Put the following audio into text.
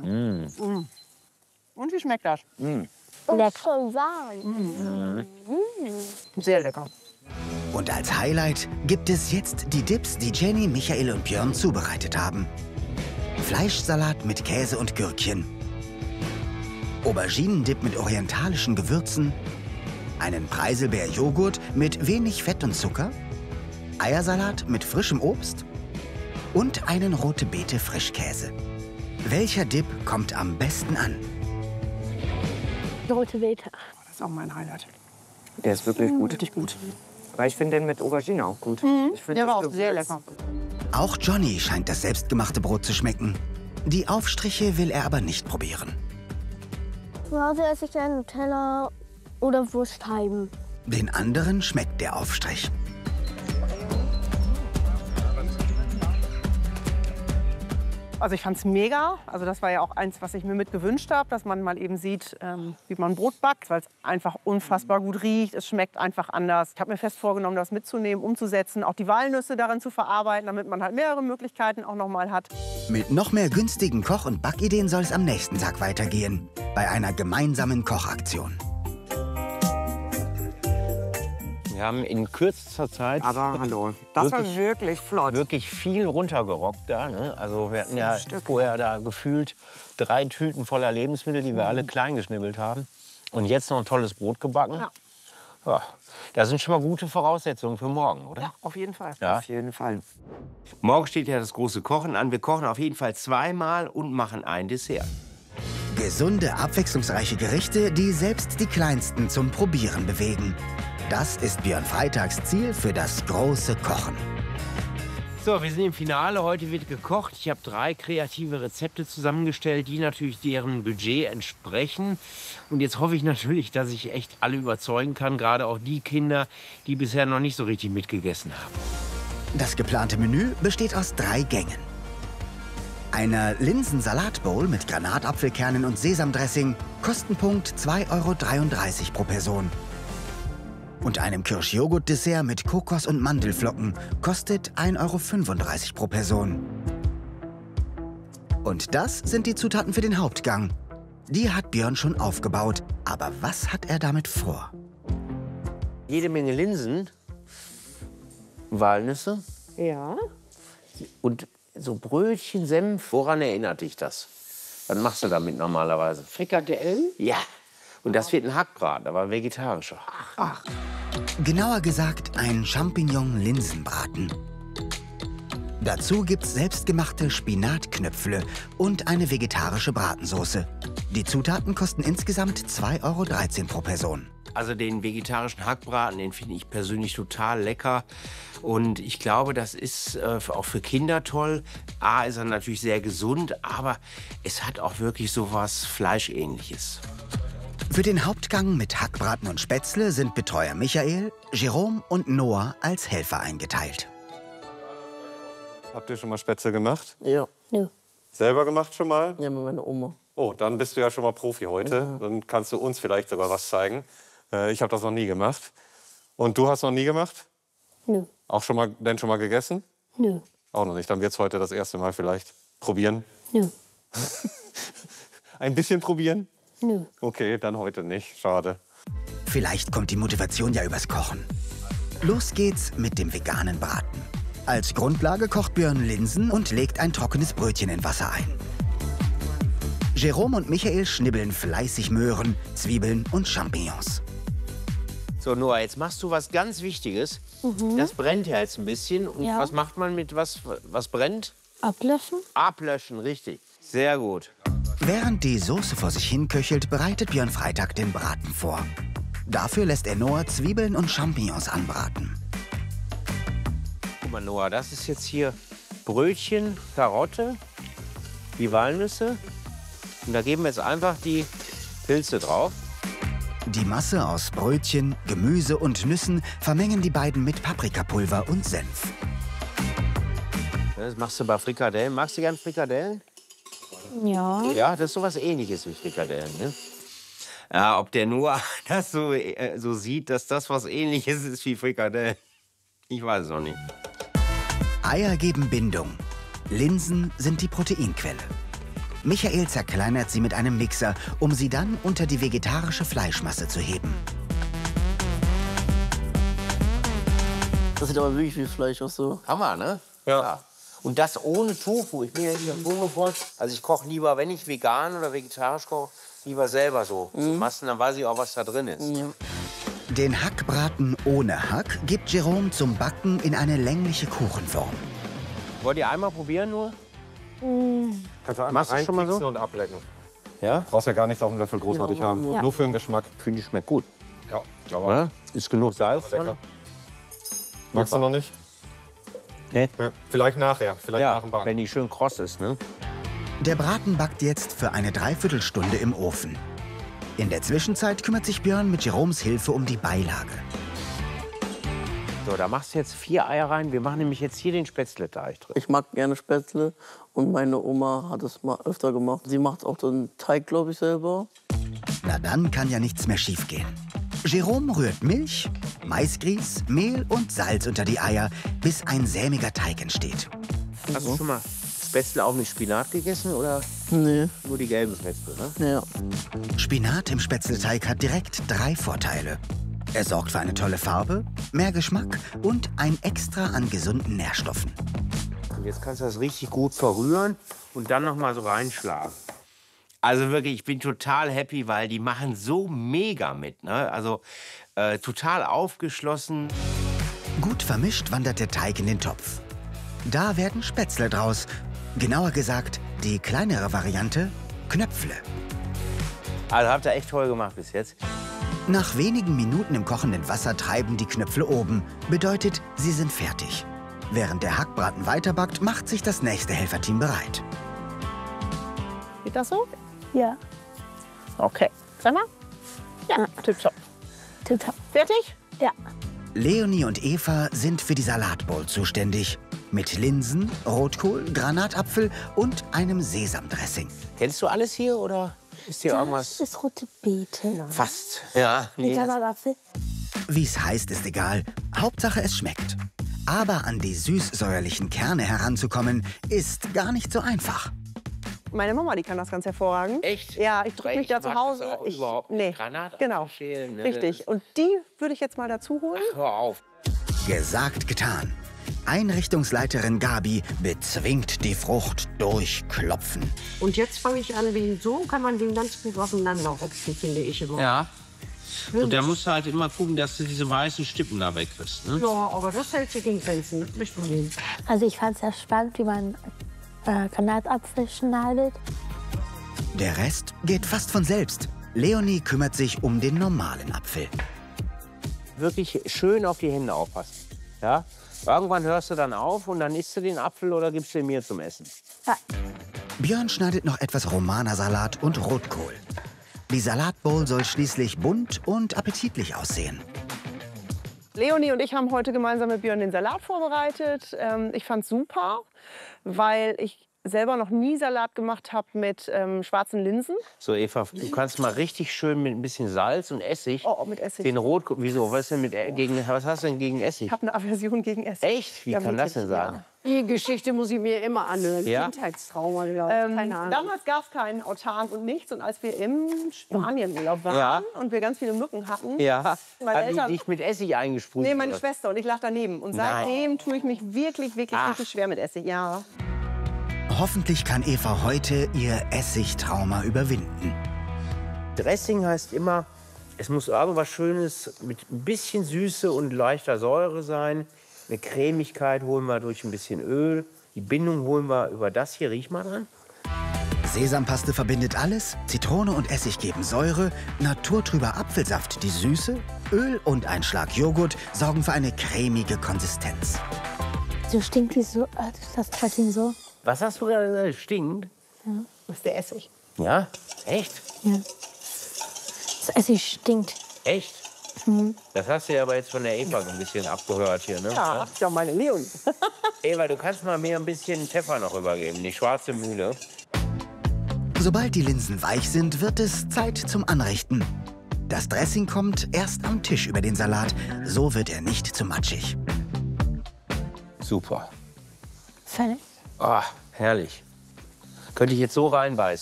Und wie schmeckt das? Lecker warm. Sehr lecker. Und als Highlight gibt es jetzt die Dips, die Jenny, Michael und Björn zubereitet haben. Fleischsalat mit Käse und Gürkchen. Auberginendip mit orientalischen Gewürzen. Einen Preiselbeer-Joghurt mit wenig Fett und Zucker. Eiersalat mit frischem Obst. Und einen rote Beete Frischkäse. Welcher Dip kommt am besten an? Rote Beete. Das ist auch mein Highlight. Der ist wirklich gut. Richtig gut. Aber ich finde den mit Aubergine auch gut. Ich find, Der war das auch sehr lecker. Auch Johnny scheint das selbstgemachte Brot zu schmecken. Die Aufstriche will er aber nicht probieren. Zu Hause esse ich gerne Nutella oder Wurstscheiben. Den anderen schmeckt der Aufstrich. Also ich fand's mega. Also das war ja auch eins, was ich mir mit gewünscht habe, dass man mal eben sieht, wie man Brot backt, weil es einfach unfassbar gut riecht. Es schmeckt einfach anders. Ich habe mir fest vorgenommen, das mitzunehmen, umzusetzen, auch die Walnüsse darin zu verarbeiten, damit man halt mehrere Möglichkeiten auch noch mal hat. Mit noch mehr günstigen Koch- und Backideen soll es am nächsten Tag weitergehen. Bei einer gemeinsamen Kochaktion. Wir haben in kürzester Zeit Aber hallo, das war wirklich flott. wirklich viel runtergerockt da. Ne? Also wir hatten ja vorher da gefühlt 3 Tüten voller Lebensmittel, die wir alle klein geschnibbelt haben. Und jetzt noch ein tolles Brot gebacken. Ja. Ja, das sind schon mal gute Voraussetzungen für morgen, oder? Ja, auf jeden Fall. Ja. Auf jeden Fall. Morgen steht ja das große Kochen an. Wir kochen auf jeden Fall 2-mal und machen ein Dessert. Gesunde, abwechslungsreiche Gerichte, die selbst die Kleinsten zum Probieren bewegen. Das ist Björn Freitags Ziel für das große Kochen. So, wir sind im Finale. Heute wird gekocht. Ich habe 3 kreative Rezepte zusammengestellt, die natürlich deren Budget entsprechen. Und jetzt hoffe ich natürlich, dass ich echt alle überzeugen kann, gerade auch die Kinder, die bisher noch nicht so richtig mitgegessen haben. Das geplante Menü besteht aus 3 Gängen. Einer Linsensalatbowl mit Granatapfelkernen und Sesamdressing, Kostenpunkt 2,33 € pro Person. Und einem Kirschjoghurt-Dessert mit Kokos- und Mandelflocken kostet 1,35 € pro Person. Und das sind die Zutaten für den Hauptgang. Die hat Björn schon aufgebaut. Aber was hat er damit vor? Jede Menge Linsen, Walnüsse Ja. und so Brötchen, Senf. Woran erinnert dich das? Was machst du damit normalerweise? Frikadellen? Ja. Und das wird ein Hackbraten, aber vegetarischer. Genauer gesagt ein Champignon-Linsenbraten. Dazu gibt's selbstgemachte Spinatknöpfle und eine vegetarische Bratensoße. Die Zutaten kosten insgesamt 2,13 € pro Person. Also den vegetarischen Hackbraten, den finde ich persönlich total lecker. Und ich glaube, das ist auch für Kinder toll. A, ist er natürlich sehr gesund, aber es hat auch wirklich so was Fleischähnliches. Für den Hauptgang mit Hackbraten und Spätzle sind Betreuer Michael, Jerome und Noah als Helfer eingeteilt. Habt ihr schon mal Spätzle gemacht? Ja, Nö. Selber gemacht schon mal? ja, mit meiner Oma. Oh, dann bist du ja schon mal Profi heute. Dann kannst du uns vielleicht sogar was zeigen. Ich habe das noch nie gemacht. Und du hast noch nie gemacht? Nö. Auch schon mal gegessen? Nö. Auch noch nicht. Dann wird's heute das erste Mal vielleicht probieren. Nö. Ein bisschen probieren? Nö. Okay, dann heute nicht. Schade. Vielleicht kommt die Motivation ja übers Kochen. Los geht's mit dem veganen Braten. Als Grundlage kocht Björn Linsen und legt ein trockenes Brötchen in Wasser ein. Jerome und Michael schnibbeln fleißig Möhren, Zwiebeln und Champignons. So, Noah, jetzt machst du was ganz Wichtiges. Das brennt ja jetzt ein bisschen. Und Ja. was macht man mit was brennt? Ablöschen? Ablöschen, richtig. Sehr gut. Während die Soße vor sich hin köchelt, bereitet Björn Freitag den Braten vor. Dafür lässt er Noah Zwiebeln und Champignons anbraten. Guck mal, Noah, das ist jetzt hier Brötchen, Karotte, die Walnüsse. Und da geben wir jetzt einfach die Pilze drauf. Die Masse aus Brötchen, Gemüse und Nüssen vermengen die beiden mit Paprikapulver und Senf. Das machst du bei Frikadellen. Magst du gern Frikadellen? Ja. Ja, das ist sowas Ähnliches wie Frikadellen, ne? Ja, ob der Noah das so sieht, dass das was Ähnliches ist wie Frikadellen, ich weiß es noch nicht. Eier geben Bindung. Linsen sind die Proteinquelle. Michael zerkleinert sie mit einem Mixer, um sie dann unter die vegetarische Fleischmasse zu heben. Das sieht aber wirklich wie Fleisch aus so. Hammer, ne? Ja. Und das ohne Tofu. Ich bin ja nicht am Tofu-Freund. Also ich koche lieber, wenn ich vegan oder vegetarisch koche, lieber selber so Massen, dann weiß ich auch, was da drin ist. Ja. Den Hackbraten ohne Hack gibt Jerome zum Backen in eine längliche Kuchenform. Wollt ihr einmal probieren nur? Kannst du einmal Machst du schon mal so? reinpieksen und ablecken. Ja? Brauchst ja gar nichts auf dem Löffel großartig haben. Ja. Nur für den Geschmack. Finde ich, schmeckt gut. Ja, aber Oder? Ist genug Salz drin? lecker. Magst du noch nicht? Nee. Ja. Vielleicht nachher, vielleicht nach dem Backen. wenn die schön kross ist, ne? Der Braten backt jetzt für eine Dreiviertelstunde im Ofen. In der Zwischenzeit kümmert sich Björn mit Jeroms Hilfe um die Beilage. So, da machst du jetzt 4 Eier rein. Wir machen nämlich jetzt hier den Spätzleteig drin. Ich mag gerne Spätzle und meine Oma hat es mal öfter gemacht. Sie macht auch den Teig, glaube ich, selber. Na dann kann ja nichts mehr schiefgehen. Jerome rührt Milch, Maisgrieß, Mehl und Salz unter die Eier, bis ein sämiger Teig entsteht. Hast du schon mal Spätzle auch mit Spinat gegessen oder Nee, nur die gelben Spätzle, ne? ja. Spinat im Spätzleteig hat direkt 3 Vorteile. Er sorgt für eine tolle Farbe, mehr Geschmack und ein Extra an gesunden Nährstoffen. Und jetzt kannst du das richtig gut verrühren und dann noch mal so reinschlagen. Also wirklich, ich bin total happy, weil die machen so mega mit, ne? Also total aufgeschlossen. Gut vermischt wandert der Teig in den Topf. Da werden Spätzle draus. Genauer gesagt, die kleinere Variante, Knöpfle. Also habt ihr echt toll gemacht bis jetzt. Nach wenigen Minuten im kochenden Wasser treiben die Knöpfle oben. Bedeutet, sie sind fertig. Während der Hackbraten weiterbackt, macht sich das nächste Helferteam bereit. Geht das so? Ja. Okay. Sag mal. Ja, tipptopp. Tipptopp. Fertig? Ja. Leonie und Eva sind für die Salatbowl zuständig. Mit Linsen, Rotkohl, Granatapfel und einem Sesamdressing. Kennst du alles hier oder ist hier irgendwas? Das ist rote Beete. Fast. Ja. Mit Nee. Granatapfel. Wie es heißt, ist egal. Hauptsache, es schmeckt. Aber an die süß-säuerlichen Kerne heranzukommen, ist gar nicht so einfach. Meine Mama, die kann das ganz hervorragend. Echt? Ja, ich drücke mich da zu mag das Hause. auch überhaupt nicht. Nee, Granatapfel genau. schälen, ne? Richtig. Und die würde ich jetzt mal dazu holen. Hör auf. Gesagt, getan. Einrichtungsleiterin Gabi bezwingt die Frucht durch Klopfen. Und jetzt fange ich an, so kann man den ganz gut auseinanderrupfen, finde ich immer. Ja. Und da musst du halt immer gucken, dass du diese weißen Stippen da wegkriegst. Ne? Ja, aber das hält sich in Grenzen. Das möchte man nehmen. Also ich fand es sehr spannend, wie man Granatapfel schneidet. Der Rest geht fast von selbst. Leonie kümmert sich um den normalen Apfel. Wirklich schön auf die Hände aufpassen. Ja? Irgendwann hörst du dann auf und dann isst du den Apfel oder gibst du ihn mir zum Essen. Ja. Björn schneidet noch etwas Romana-Salat und Rotkohl. Die Salatbowl soll schließlich bunt und appetitlich aussehen. Leonie und ich haben heute gemeinsam mit Björn den Salat vorbereitet. Ich fand's super, weil ich selber noch nie Salat gemacht habe mit schwarzen Linsen. So, Eva, du kannst mal richtig schön mit ein bisschen Salz und Essig Oh, mit Essig. den Rotkohl. Wieso? Was, denn was hast du denn gegen Essig? Ich habe eine Aversion gegen Essig. Echt? Wie Ja, kann das wirklich, denn sein? Die Geschichte muss ich mir immer anhören. Ja? Kindheitstrauma, keine Ahnung. Damals gab es keinen Autan und nichts. Und als wir im Spanienurlaub waren Ja. und wir ganz viele Mücken hatten, Ja. Meine Hat die Eltern- dich mit Essig eingesprüht? nee, meine oder? Schwester und ich lag daneben. Und seitdem tue ich mich wirklich, wirklich, Ach. wirklich schwer mit Essig. Ja. Hoffentlich kann Eva heute ihr Essigtrauma überwinden. Dressing heißt immer, es muss irgendwas Schönes mit ein bisschen Süße und leichter Säure sein. Eine Cremigkeit holen wir durch ein bisschen Öl. Die Bindung holen wir über das hier. Riech mal dran. Sesampaste verbindet alles, Zitrone und Essig geben Säure, naturtrüber Apfelsaft die Süße, Öl und ein Schlag Joghurt sorgen für eine cremige Konsistenz. So stinkt die so, das Dressing so. Was hast du gerade gesagt? Stinkt? Das ist der Essig. Ja? Echt? Ja. Das Essig stinkt. Echt? Das hast du ja aber jetzt von der Eva ein bisschen abgehört hier, ne? Ja, ist ja meine Leonie. Eva, du kannst mal mir ein bisschen Pfeffer noch übergeben, die schwarze Mühle. Sobald die Linsen weich sind, wird es Zeit zum Anrichten. Das Dressing kommt erst am Tisch über den Salat, so wird er nicht zu matschig. Super. Fertig. Ah, herrlich. Könnte ich jetzt so reinbeißen.